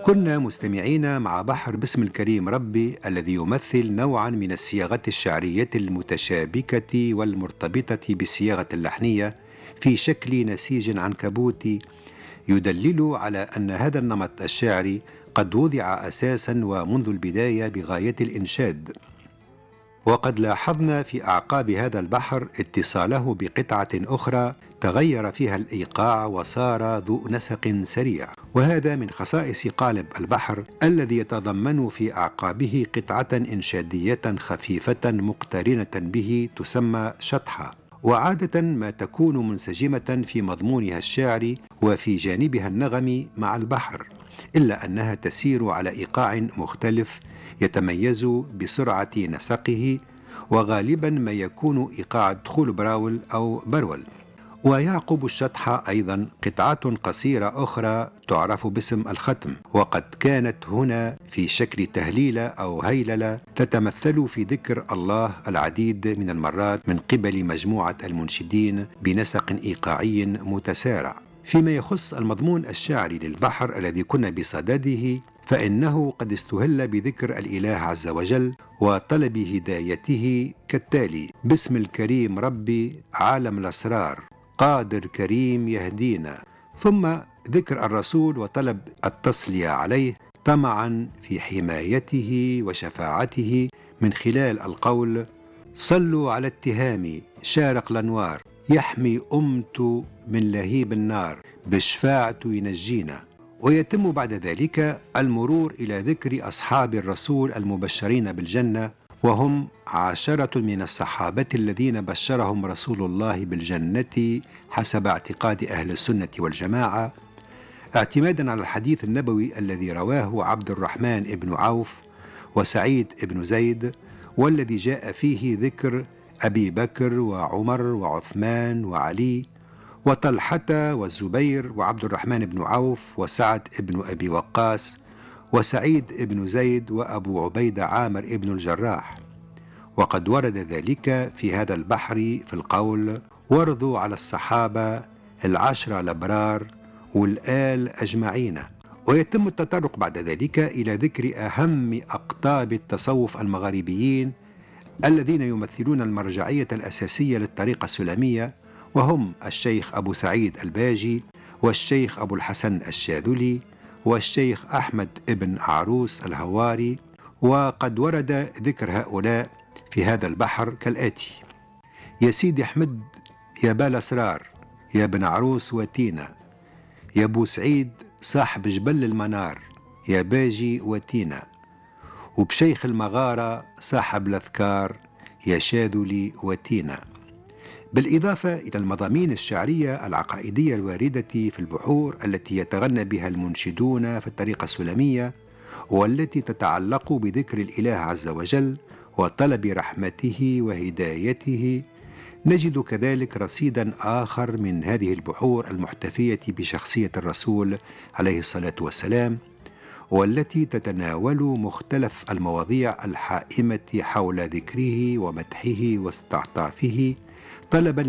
كنا مستمعين مع بحر باسم الكريم ربي الذي يمثل نوعا من الصياغة الشعرية المتشابكة والمرتبطة بالصياغة اللحنية في شكل نسيج عنكبوتي، يدلل على أن هذا النمط الشعري قد وضع أساسا ومنذ البداية بغاية الإنشاد. وقد لاحظنا في أعقاب هذا البحر اتصاله بقطعة أخرى تغير فيها الإيقاع وصار ذو نسق سريع، وهذا من خصائص قالب البحر الذي يتضمن في أعقابه قطعة إنشادية خفيفة مقترنة به تسمى شطحة، وعادة ما تكون منسجمة في مضمونها الشعري وفي جانبها النغمي مع البحر، إلا أنها تسير على إيقاع مختلف يتميز بسرعة نسقه، وغالبا ما يكون إيقاع دخول براول أو برول. ويعقب الشطحة أيضا قطعة قصيرة أخرى تعرف باسم الختم، وقد كانت هنا في شكل تهليلة أو هيللة تتمثل في ذكر الله العديد من المرات من قبل مجموعة المنشدين بنسق إيقاعي متسارع. فيما يخص المضمون الشعري للبحر الذي كنا بصدده، فإنه قد استهل بذكر الإله عز وجل وطلب هدايته كالتالي: باسم الكريم ربي عالم الأسرار، قادر كريم يهدينا، ثم ذكر الرسول وطلب التصلية عليه طمعا في حمايته وشفاعته من خلال القول: صلوا على التهام شارق الأنوار، يحمي أمت من لهيب النار، بشفاعته ينجينا. ويتم بعد ذلك المرور إلى ذكر أصحاب الرسول المبشرين بالجنة، وهم 10 من الصحابة الذين بشرهم رسول الله بالجنة حسب اعتقاد أهل السنة والجماعة، اعتمادا على الحديث النبوي الذي رواه عبد الرحمن بن عوف وسعيد بن زيد، والذي جاء فيه ذكر أبي بكر وعمر وعثمان وعلي وطلحة والزبير وعبد الرحمن بن عوف وسعد بن أبي وقاص وسعيد بن زيد وأبو عبيدة عامر بن الجراح. وقد ورد ذلك في هذا البحر في القول: وارضوا على الصحابة 10 الأبرار والآل أجمعين. ويتم التطرق بعد ذلك إلى ذكر أهم أقطاب التصوف المغاربيين الذين يمثلون المرجعية الأساسية للطريقة السلمية، وهم الشيخ أبو سعيد الباجي والشيخ أبو الحسن الشاذلي والشيخ أحمد ابن عروس الهواري. وقد ورد ذكر هؤلاء في هذا البحر كالآتي: يا سيدي أحمد يا بال أسرار، يا بن عروس وتينا، يا أبو سعيد صاحب جبل المنار، يا باجي وتينا، وبشيخ المغارة صاحب الأذكار، يا شاذلي وتينا. بالإضافة إلى المضامين الشعرية العقائدية الواردة في البحور التي يتغنى بها المنشدون في الطريقة السلمية، والتي تتعلق بذكر الإله عز وجل وطلب رحمته وهدايته، نجد كذلك رصيدا آخر من هذه البحور المحتفية بشخصية الرسول عليه الصلاة والسلام، والتي تتناول مختلف المواضيع الحائمة حول ذكره ومدحه واستعطافه، طلبا